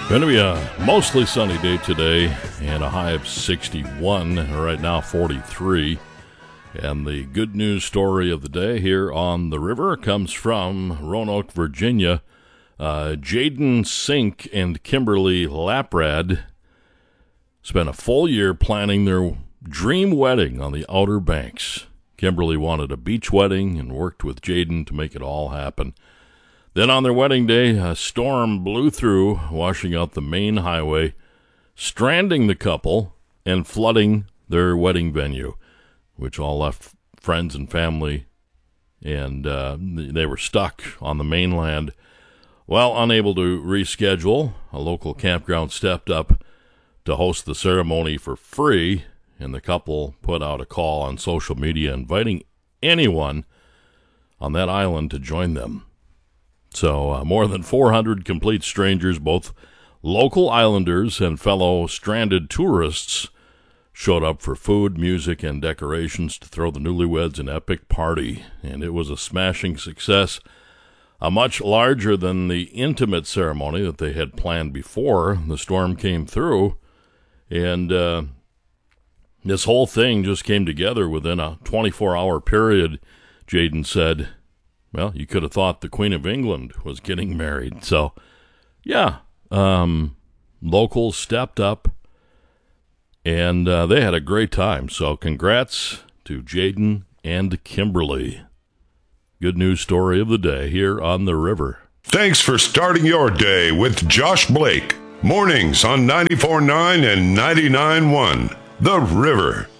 Going to be a mostly sunny day today and a high of 61, right now 43. And the good news story of the day here on the river comes from Roanoke, Virginia. Jaden Sink and Kimberly Laprad spent a full year planning their dream wedding on the Outer Banks. Kimberly wanted a beach wedding and worked with Jaden to make it all happen. Then on their wedding day, a storm blew through, washing out the main highway, stranding the couple and flooding their wedding venue, which all left friends and family, and they were stuck on the mainland. While unable to reschedule, a local campground stepped up to host the ceremony for free, and the couple put out a call on social media inviting anyone on that island to join them. So more than 400 complete strangers, both local islanders and fellow stranded tourists, showed up for food, music, and decorations to throw the newlyweds an epic party. And it was a smashing success, much larger than the intimate ceremony that they had planned before the storm came through. And this whole thing just came together within a 24-hour period, Jaden said. Well, you could have thought the Queen of England was getting married. So, yeah, locals stepped up, and they had a great time. So congrats to Jaden and Kimberly. Good news story of the day here on the river. Thanks for starting your day with Josh Blake. Mornings on 94.9 and 99.1. The River.